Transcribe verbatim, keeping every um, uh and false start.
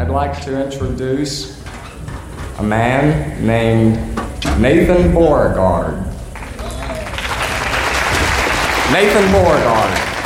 I'd like to introduce a man named Nathan Beauregard. Nathan Beauregard.